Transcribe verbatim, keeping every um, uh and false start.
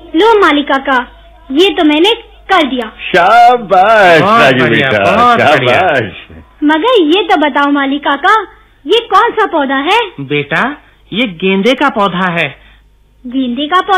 लो माली काका, ये तो मैंने कर दिया। शाबाश राजू बेटा, शाबाश। मगर ये तो बताओ माली काका, ये कौन सा पौधा है? बेटा, ये गेंदे का पौधा है। गेंदे का पौधा?